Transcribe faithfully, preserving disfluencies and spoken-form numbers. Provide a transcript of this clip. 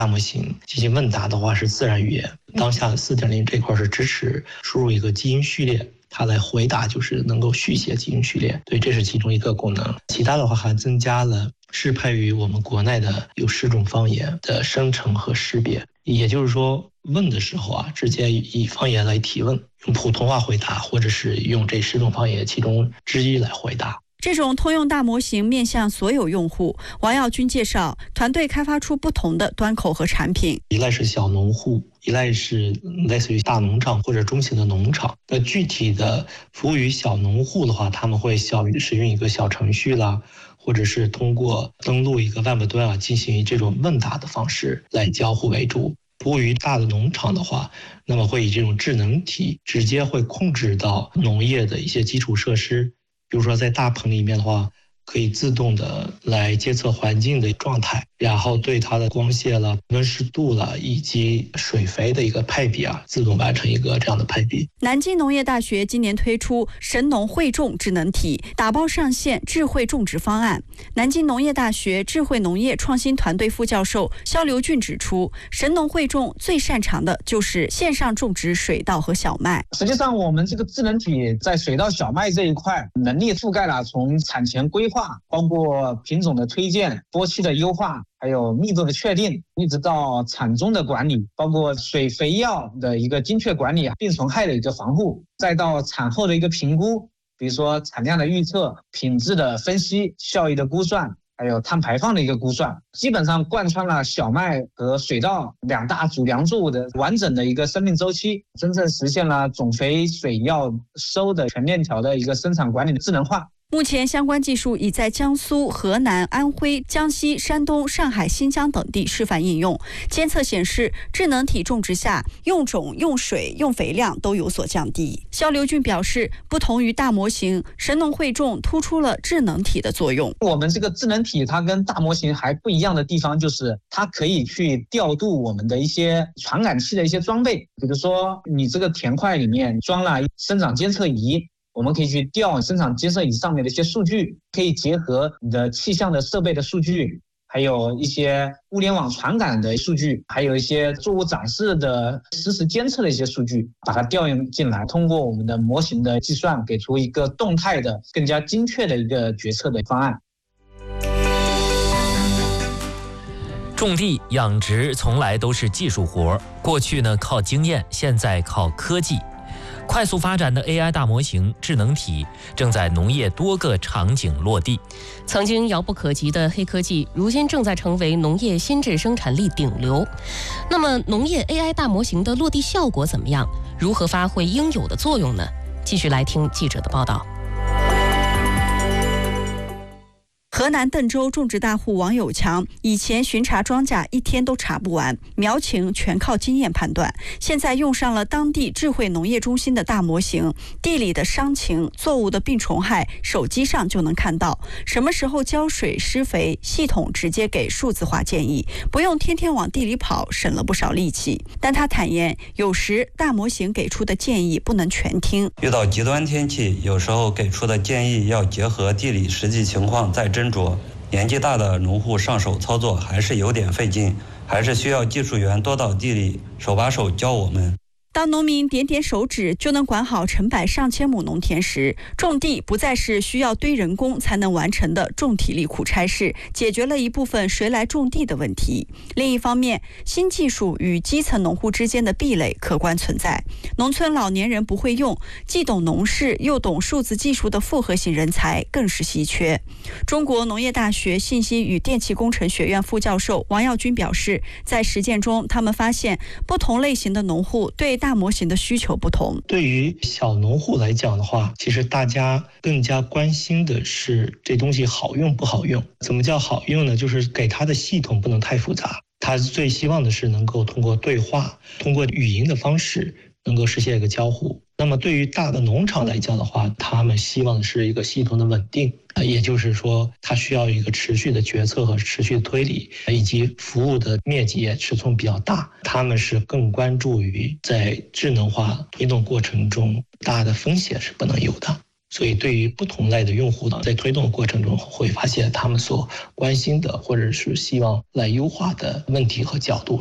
大模型进行问答的话是自然语言。当下的 四点零 这块是支持输入一个基因序列，它来回答就是能够续写基因序列，对，这是其中一个功能。其他的话还增加了适配于我们国内的有十种方言的生成和识别，也就是说问的时候啊，直接以方言来提问，用普通话回答，或者是用这十种方言其中之一来回答。 这种通用大模型面向所有用户。王耀军介绍，团队开发出不同的端口和产品， 一类是小农户，一类是类似于大农场或者中型的农场。那具体的服务于小农户的话，他们会小使用一个小程序啦，或者是通过登录一个 Web 端啊，进行这种问答的方式来交互为主。服务于大的农场的话，那么会以这种智能体直接会控制到农业的一些基础设施。比如说在大棚里面的话，可以自动的来监测环境的状态，然后对它的光线了、温湿度了以及水肥的一个配比啊，自动完成一个这样的配比。 南京农业大学今年推出神农汇种智能体，打包上线智慧种植方案。南京农业大学智慧农业创新团队副教授肖刘俊指出，神农汇种最擅长的就是线上种植水稻和小麦。 实际上，我们这个智能体在水稻、小麦这一块能力覆盖了从产前规划，包括品种的推荐、播期的优化，还有密度的确定，一直到产中的管理，包括水肥药的一个精确管理，病虫害的一个防护，再到产后的一个评估，比如说产量的预测、品质的分析、效益的估算，还有碳排放的一个估算，基本上贯穿了小麦和水稻两大主粮作物的完整的一个生命周期，真正实现了种肥、水药、收的全链条的一个生产管理的智能化。 目前相关技术已在江苏、河南、安徽、江西、山东、上海、新疆等地示范应用。监测显示，智能体种植下用种、用水、用肥量都有所降低。肖刘俊表示，不同于大模型，神农汇种突出了智能体的作用。 我们这个智能体它跟大模型还不一样的地方，就是它可以去调度我们的一些传感器的一些装备，比如说你这个田块里面装了生长监测仪，我们可以去调生产监测仪上面的一些数据，可以结合你的气象的设备的数据，还有一些物联网传感的数据，还有一些作物长势的实时监测的一些数据，把它调用进来，通过我们的模型的计算，给出一个动态的、更加精确的一个决策的方案。 种地养殖从来都是技术活，过去呢靠经验，现在靠科技。快速发展的 A I 大模型智能体正在农业多个场景落地。 曾经遥不可及的黑科技，如今正在成为农业新质生产力顶流。那么，农业 A I 大模型的落地效果怎么样？如何发挥应有的作用呢？继续来听记者的报道。 河南邓州种植大户王有强以前巡查庄稼一天都查不完，苗情全靠经验判断。现在用上了当地智慧农业中心的大模型，地里的伤情、作物的病虫害，手机上就能看到。什么时候浇水、施肥，系统直接给数字化建议，不用天天往地里跑，省了不少力气。但他坦言，有时大模型给出的建议不能全听。 遇到极端天气，有时候给出的建议要结合地理实际情况再斟酌，年纪大的农户上手操作还是有点费劲，还是需要技术员多到地里手把手教我们。 当农民点点手指就能管好成百上千亩农田时，种地不再是需要堆人工才能完成的重体力苦差事，解决了一部分谁来种地的问题。另一方面，新技术与基层农户之间的壁垒客观存在，农村老年人不会用，既懂农事又懂数字技术的复合型人才更是稀缺。中国农业大学信息与电气工程学院副教授王耀军表示，在实践中他们发现不同类型的农户对大模型的需求不同。 对于小农户来讲的话，其实大家更加关心的是这东西好用不好用。怎么叫好用呢？就是给它的系统不能太复杂，他最希望的是能够通过对话，通过语音的方式能够实现一个交互。那么对于大的农场来讲的话，他们希望的是一个系统的稳定，也就是说它需要一个持续的决策和持续的推理，以及服务的面积尺寸比较大。他们是更关注于在智能化推动过程中大的风险是不能有的。 所以对于不同类的用户呢，在推动的过程中会发现他们所关心的或者是希望来优化的问题和角度